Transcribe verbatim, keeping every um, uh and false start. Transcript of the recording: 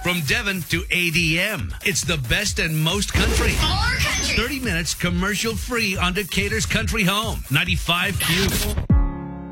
From Devon to A D M, it's the best and most country. More country. thirty minutes commercial free on Decatur's Country Home, ninety-five Q.